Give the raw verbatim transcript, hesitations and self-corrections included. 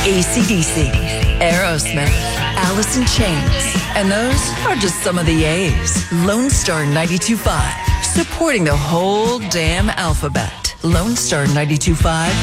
A C D C, Aerosmith, Alice in Chains, and those are just some of the A's. Lone Star ninety-two point five, supporting the whole damn alphabet. Lone Star ninety-two point five